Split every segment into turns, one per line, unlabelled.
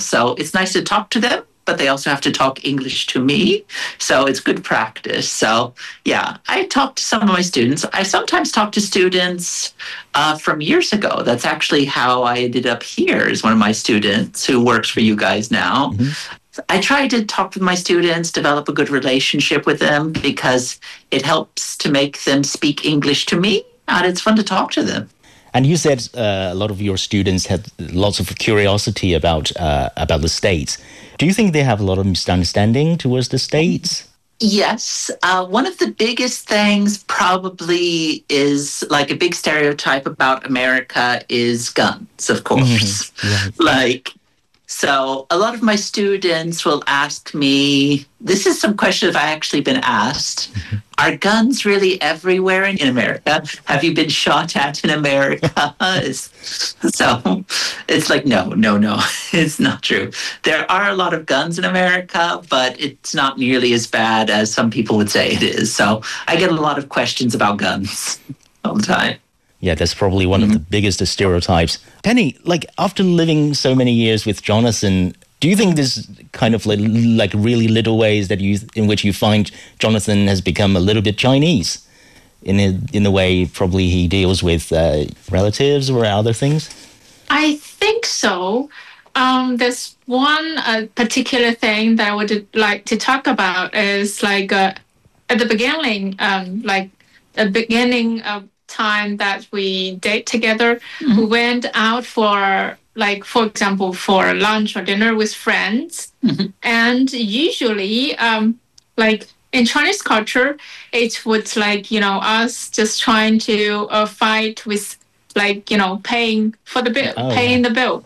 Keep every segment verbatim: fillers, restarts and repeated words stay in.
So it's nice to talk to them, but they also have to talk English to me. So it's good practice. So yeah, I talk to some of my students. I sometimes talk to students uh, from years ago. That's actually how I ended up here, as one of my students who works for you guys now. Mm-hmm. I try to talk with my students, develop a good relationship with them, because it helps to make them speak English to me, and it's fun to talk to them.
And you said uh, a lot of your students had lots of curiosity about uh, about the States. Do you think they have a lot of misunderstanding towards the States?
Yes. Uh, one of the biggest things probably is, like, a big stereotype about America is guns, of course. Mm-hmm. Right. Like, so a lot of my students will ask me, this is some questions I've actually been asked. Mm-hmm. Are guns really everywhere in America? Have you been shot at in America? So it's like, no, no, no, it's not true. There are a lot of guns in America, but it's not nearly as bad as some people would say it is. So I get a lot of questions about guns all the time.
Yeah, that's probably one mm-hmm. of the biggest stereotypes. Penny, like, after living so many years with Jonathan, do you think there's kind of like, like really little ways that you in which you find Jonathan has become a little bit Chinese in a, in the way probably he deals with uh, relatives or other things?
I think so. Um, there's one uh, particular thing that I would like to talk about is like uh, at the beginning, um, like the beginning of time that we date together, mm-hmm. we went out for, like, for example, for lunch or dinner with friends. Mm-hmm. And usually, um, like in Chinese culture, it would, like, you know, us just trying to uh, fight with, like, you know, paying for the bill, oh, paying yeah. the bill.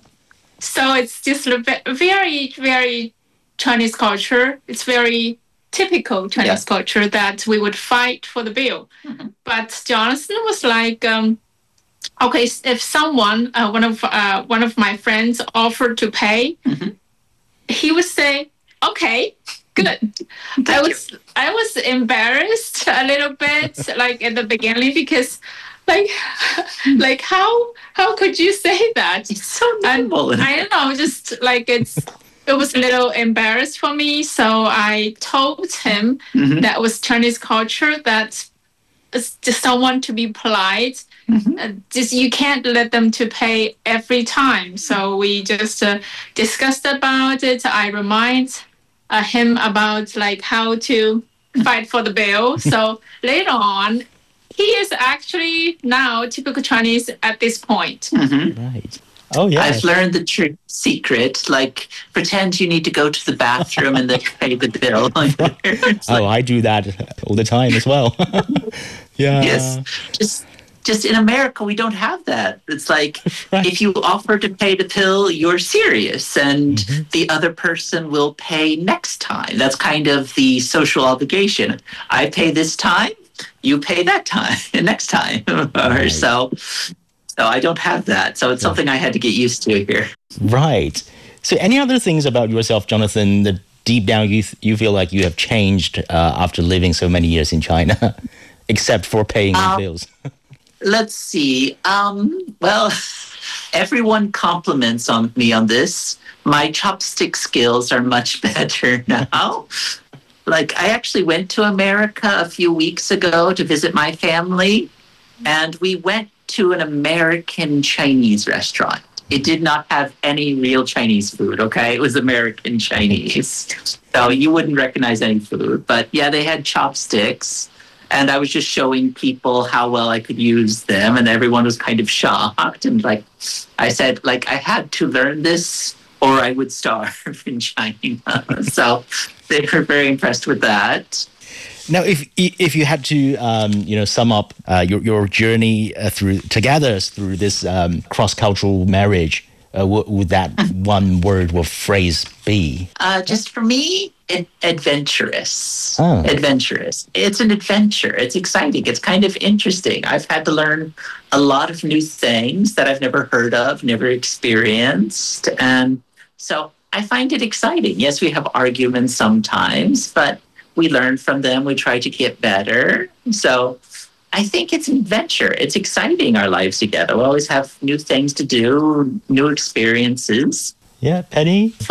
So it's just a very, very Chinese culture. It's very typical Chinese yeah. culture that we would fight for the bill. Mm-hmm. But Jonathan was like, um, okay, if someone, uh, one of uh, one of my friends offered to pay, mm-hmm. he would say, okay, good. I was you. I was embarrassed a little bit, like at the beginning, because like like how how could you say that?
It's so normal.
And I don't know, just like it's it was a little embarrassed for me. So I told him mm-hmm. that was Chinese culture, that it's just someone to be polite. Mm-hmm. Uh, just you can't let them to pay every time. So we just uh, discussed about it. I remind uh, him about like how to fight for the bill. So later on, he is actually now typical Chinese at this point.
Mm-hmm.
Right. Oh, yeah.
I've learned the true secret, like pretend you need to go to the bathroom and then pay the bill.
Like, oh, I do that all the time as well. Yeah.
Yes. Just just in America, we don't have that. It's like right. if you offer to pay the bill, you're serious, and mm-hmm. the other person will pay next time. That's kind of the social obligation. I pay this time, you pay that time, next time. Right. So So I don't have that. So it's something I had to get used to here.
Right. So any other things about yourself, Jonathan, that deep down you th- you feel like you have changed uh, after living so many years in China, except for paying um, bills?
Let's see. Um, well, everyone compliments on me on this. My chopstick skills are much better now. Like, I actually went to America a few weeks ago to visit my family, and we went to an American Chinese restaurant. It did not have any real Chinese food, okay? It was American Chinese. So you wouldn't recognize any food. But yeah, they had chopsticks. And I was just showing people how well I could use them. And everyone was kind of shocked. And like I said, like I had to learn this or I would starve in China. So they were very impressed with that.
Now, if if you had to, um, you know, sum up uh, your your journey uh, through together through this um, cross-cultural marriage, uh, what would that one word or phrase be?
Uh, just for me, it, adventurous.
Oh.
Adventurous. It's an adventure. It's exciting. It's kind of interesting. I've had to learn a lot of new things that I've never heard of, never experienced, and so I find it exciting. Yes, we have arguments sometimes, but we learn from them. We try to get better. So I think it's an adventure. It's exciting, our lives together. We always have new things to do, new experiences.
Yeah, Penny?